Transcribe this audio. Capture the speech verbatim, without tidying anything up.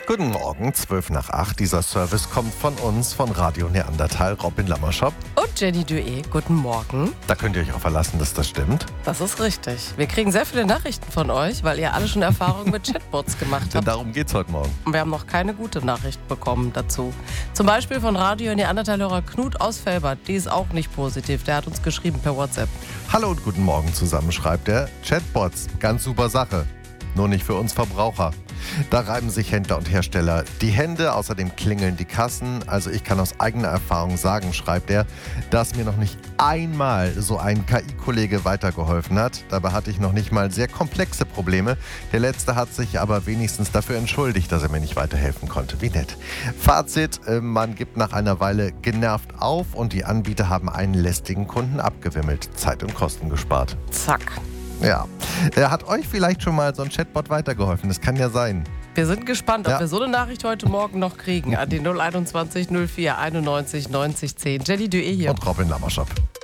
Guten Morgen, zwölf nach acht. Dieser Service kommt von uns, von Radio Neandertal, Robin Lammerschop. Und Jenny Dué, guten Morgen. Da könnt ihr euch auch verlassen, dass das stimmt. Das ist richtig. Wir kriegen sehr viele Nachrichten von euch, weil ihr alle schon Erfahrungen mit Chatbots gemacht Denn habt. darum geht's heute Morgen. Und wir haben noch keine gute Nachricht bekommen dazu. Zum Beispiel von Radio Neandertal-Hörer Knut aus Felbert. Die ist auch nicht positiv. Der hat uns geschrieben per WhatsApp. Hallo und guten Morgen zusammen, schreibt er. Chatbots, ganz super Sache. Nur nicht für uns Verbraucher. Da reiben sich Händler und Hersteller die Hände, außerdem klingeln die Kassen. Also ich kann aus eigener Erfahrung sagen, schreibt er, dass mir noch nicht einmal so ein K I-Kollege weitergeholfen hat. Dabei hatte ich noch nicht mal sehr komplexe Probleme. Der Letzte hat sich aber wenigstens dafür entschuldigt, dass er mir nicht weiterhelfen konnte. Wie nett. Fazit, man gibt nach einer Weile genervt auf und die Anbieter haben einen lästigen Kunden abgewimmelt. Zeit und Kosten gespart. Zack. Ja. Hat euch vielleicht schon mal so ein Chatbot weitergeholfen? Das kann ja sein. Wir sind gespannt, ob Ja. wir so eine Nachricht heute Morgen noch kriegen. An die null einundzwanzig null vier einundneunzig neunzig zehn. Jenny Dué hier. Und Robin Lammerschop.